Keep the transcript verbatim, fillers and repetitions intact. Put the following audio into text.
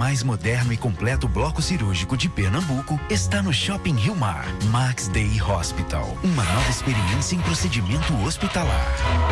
mais moderno e completo bloco cirúrgico de Pernambuco está no Shopping Rio Mar. Max Day Hospital. Uma nova experiência em procedimento hospitalar.